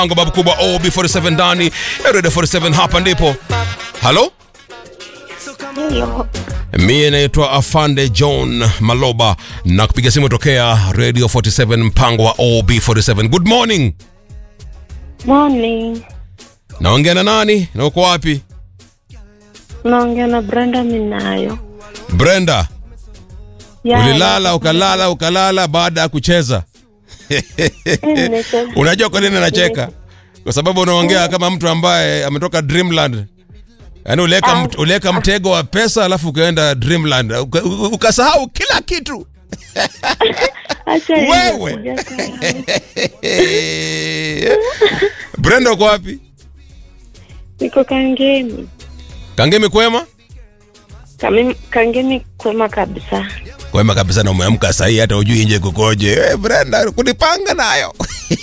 Ango babu kubwa OB47 ndani Radio 47 hapa ndipo. Halo? Hello. Mimi naitwa Afande John Maloba na kupiga simu tokea Radio 47 mpango wa OB47. Good morning. Morning. Naongea na nani? Na uko wapi? Naongea na Brenda Minayo. Brenda. Ukalala baada ya kucheza. Unajua kwa nini nacheka? Kwa sababu unaongea kama mtu ambaye ametoka Dreamland. Yaani uleka mtego wa pesa alafu ukaenda Dreamland. Ukasahau kila kitu. Wewe. Brenda uko wapi? Niko Kangemi. Kangemi kwema? Kangemi kwema kabisa. Kwema kabisa na umeamka sahi hata hujui nje kukoje. Brenda kunipanga nayo.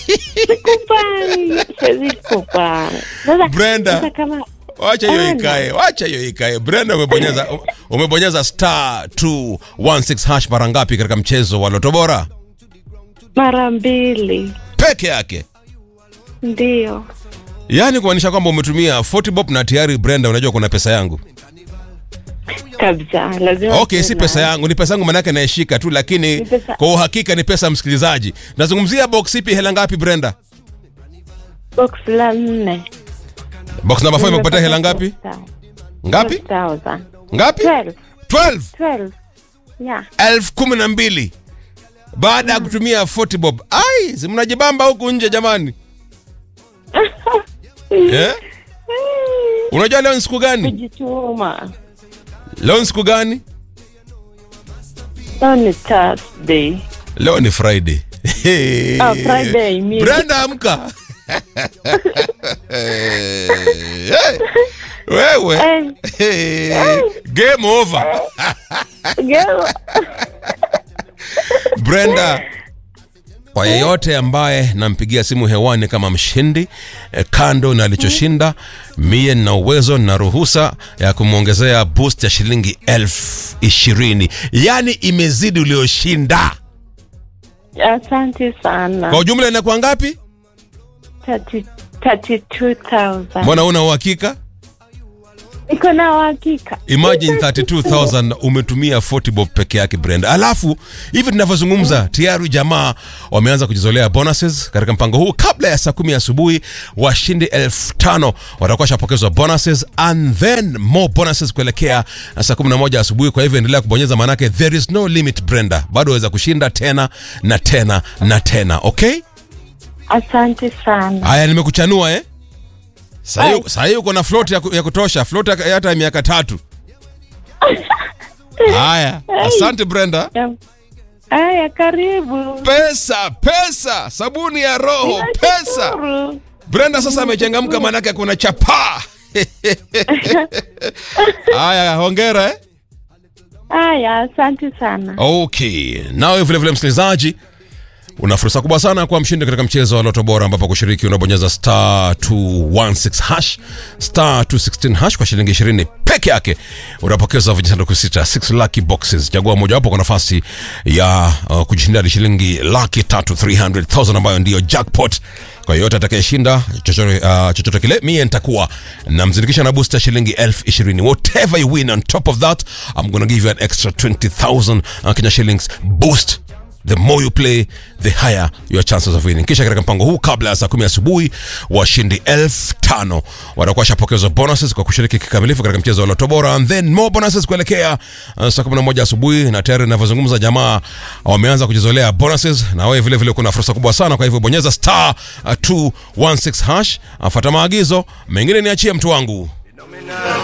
Sikupanga. Brenda. Wacha hiyo ikae. Brenda umebonyeza star 216 hash mara ngapi katika mchezo wa Loto Bora? Mara 2. Peke yake. Ndio. Yaani kuanisha kwamba umetumia 40 bob na tayari Brenda unajua kuna pesa yangu. Kabisa, lazima. Okay, si pesa yangu, ni pesa yangu manake naishika tu lakini kwa uhakika ni pesa msikilizaji. Nazungumzia box ipi, hela ngapi Brenda? Box la 4. Box number 4 imepata hela ngapi? Ngapi? 12,000. Ngapi? 12. Yeah. 12,000. Baada ya kutumia 40 bob. Ai, si mnajibamba huku nje jamani. Yeah? Unajua leo ni siku gani? Kujituma. Leo ni siku gani? Leo ni Thursday. Leo ni Friday. Friday. Brenda amka. Wewe. Game over. Brenda, kwa yeyote ambaye nampigia simu hewani kama mshindi, kando na alichoshinda, mie na uwezo na ruhusa ya kumuongezea boost ya shilingi 20,000. Yaani imezidi ulioshinda. Asante sana. Kwa ujumla inakuwa ngapi? 32,000. Mbona una uhakika? Niko na uhakika. Imagine 32,000 umetumia 40 bob peke yake Brenda. Alafu hivi tunavyozungumza tayari jamaa wameanza kujizolea bonuses katika mpango huu. Kabla ya saa 10 asubuhi washindi 5,000 watakuwa shapokezwa bonuses and then more bonuses kuelekea saa 11 asubuhi. Kwa hivyo endelea kubonyeza manake there is no limit Brenda. Bado waweza kushinda tena na tena na tena. Okay? Asante sana. Haya nimekuchanua Sasa uko na float ya kutosha, float hata miaka 3. Haya, asante Brenda. Haya, karibu. Pesa, sabuni ya roho, pesa. Brenda sasa amechangamka manake kuna chapa. Haya, hongera Haya, asante sana. Okay, nawe vile msikilizaji una fursa kubwa sana kwa mshindi katika mchezo wa Loto Bora ambapo kushiriki unabonyeza star 216 hash star 216 hash kwa shilingi 20 peke yake. Unapokeza vijisanduku 6 lucky boxes. Chagua moja wapo kwa nafasi ya kujishindia shilingi 300,000 ambayo ndio jackpot. Kwa hiyo atakayeshinda chochote kile mimi nitakuwa namzindikisha na booster shilingi 20,000. Whatever you win on top of that I'm going to give you an extra 20,000 Kenya shillings boost. The more you play, the higher your chances of winning. Kisha katika mpango huu kabla ya saa 10 asubuhi washindi 5,000 watakuwa shapokezwa bonuses kwa kushiriki kikamilifu katika mchezo wa Loto Bora and then more bonuses kuelekea saa 11 asubuhi. Na tayari ninavyozungumza jamaa wameanza kujizolea bonuses na wewe vile kuna fursa kubwa sana. Kwa hivyo bonyeza star 216 hash, afuata maagizo, mengine niachie mtu wangu.